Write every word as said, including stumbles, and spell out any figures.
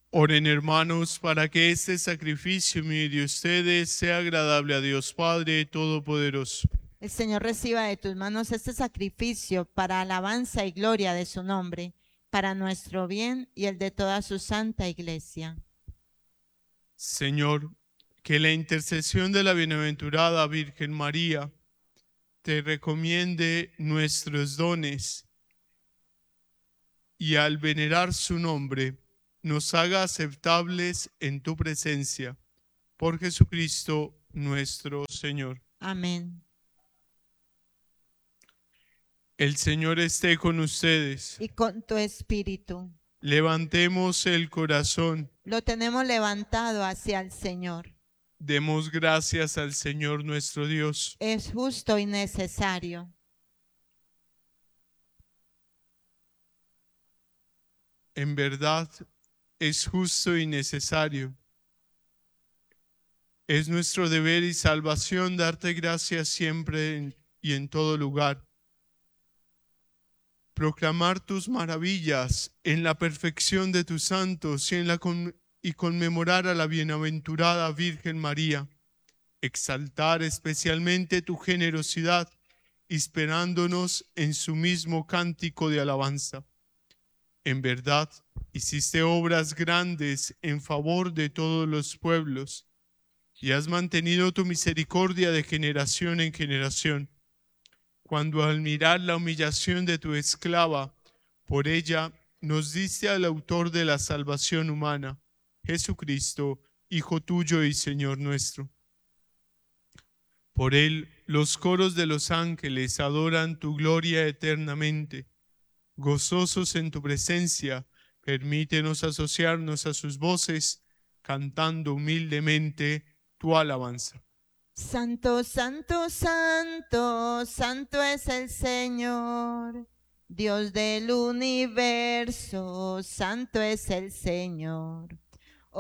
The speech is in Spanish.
Oren, hermanos, para que este sacrificio mío y de ustedes sea agradable a Dios Padre Todopoderoso. El Señor reciba de tus manos este sacrificio para alabanza y gloria de su nombre, para nuestro bien y el de toda su santa iglesia. Señor, que la intercesión de la bienaventurada Virgen María te recomiende nuestros dones y al venerar su nombre nos haga aceptables en tu presencia. Por Jesucristo nuestro Señor. Amén. El Señor esté con ustedes. Y con tu espíritu. Levantemos el corazón. Lo tenemos levantado hacia el Señor. Demos gracias al Señor nuestro Dios. Es justo y necesario. En verdad, es justo y necesario. Es nuestro deber y salvación darte gracias siempre en, y en todo lugar. Proclamar tus maravillas en la perfección de tus santos y, en la con, y conmemorar a la bienaventurada Virgen María. Exaltar especialmente tu generosidad, inspirándonos en su mismo cántico de alabanza. En verdad, hiciste obras grandes en favor de todos los pueblos y has mantenido tu misericordia de generación en generación. Cuando al mirar la humillación de tu esclava, por ella nos diste al autor de la salvación humana, Jesucristo, Hijo tuyo y Señor nuestro. Por él, los coros de los ángeles adoran tu gloria eternamente. Gozosos en tu presencia, permítenos asociarnos a sus voces, cantando humildemente tu alabanza. Santo, santo, santo, santo es el Señor, Dios del universo, santo es el Señor.